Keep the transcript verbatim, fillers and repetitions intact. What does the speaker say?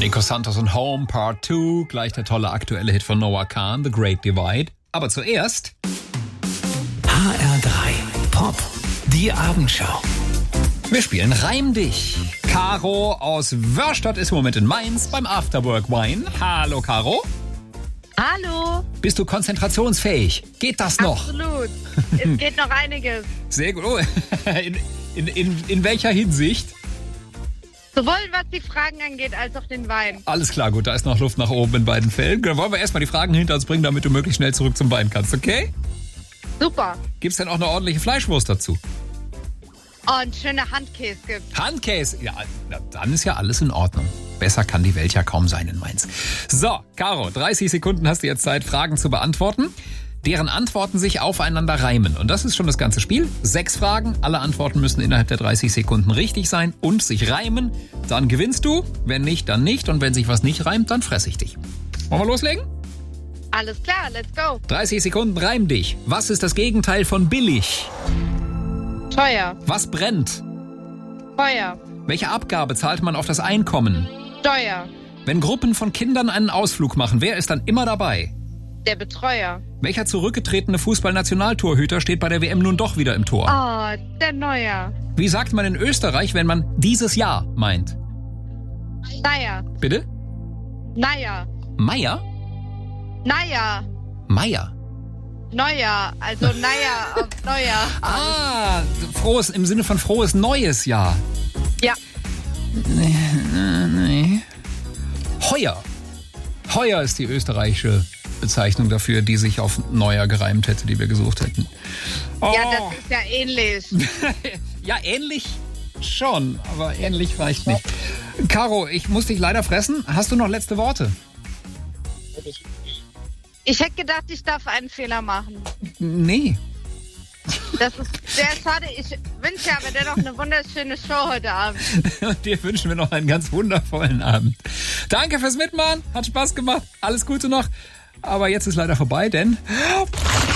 Nico Santos und Home Part zwei, gleich der tolle aktuelle Hit von Noah Kahn, The Great Divide. Aber zuerst H R drei Pop, die Abendschau. Wir spielen Reim dich. Caro aus Wörstadt ist im Moment in Mainz beim Afterwork Wine. Hallo Caro. Hallo. Bist du konzentrationsfähig? Geht das noch? Absolut. Es geht noch einiges. Sehr gut. Oh, in, in, in, in welcher Hinsicht? Sowohl was die Fragen angeht, als auch den Wein. Alles klar, gut, da ist noch Luft nach oben in beiden Fällen. Dann wollen wir erstmal die Fragen hinter uns bringen, damit du möglichst schnell zurück zum Wein kannst, okay? Super. Gibt's denn auch eine ordentliche Fleischwurst dazu? Oh, und schöne Handkäse gibt. Handkäse? Ja, na, dann ist ja alles in Ordnung. Besser kann die Welt ja kaum sein in Mainz. So, Caro, dreißig Sekunden hast du jetzt Zeit, Fragen zu beantworten, deren Antworten sich aufeinander reimen. Und das ist schon das ganze Spiel. Sechs Fragen, alle Antworten müssen innerhalb der dreißig Sekunden richtig sein und sich reimen. Dann gewinnst du, wenn nicht, dann nicht. Und wenn sich was nicht reimt, dann fress ich dich. Wollen wir loslegen? Alles klar, let's go. dreißig Sekunden, reim dich. Was ist das Gegenteil von billig? Teuer. Was brennt? Feuer. Welche Abgabe zahlt man auf das Einkommen? Steuer. Wenn Gruppen von Kindern einen Ausflug machen, wer ist dann immer dabei? Der Betreuer. Welcher zurückgetretene Fußballnationaltorhüter steht bei der W M nun doch wieder im Tor? Oh, der Neuer. Wie sagt man in Österreich, wenn man dieses Jahr meint? Naja. Bitte? Naja. Meier? Naja. Meier. Neujahr. Also naja auf Neujahr. Ah, frohes, im Sinne von frohes neues Jahr. Ja. Nee, nee. Heuer. Heuer ist die österreichische Bezeichnung dafür, die sich auf Neujahr gereimt hätte, die wir gesucht hätten. Oh. Ja, das ist ja ähnlich. Ja, ähnlich schon, aber ähnlich reicht nicht. Caro, ich muss dich leider fressen. Hast du noch letzte Worte? Ich hätte gedacht, ich darf einen Fehler machen. Nee. Das ist sehr schade. Ich wünsche aber dennoch eine wunderschöne Show heute Abend. Und dir wünschen wir noch einen ganz wundervollen Abend. Danke fürs Mitmachen. Hat Spaß gemacht. Alles Gute noch. Aber jetzt ist leider vorbei, denn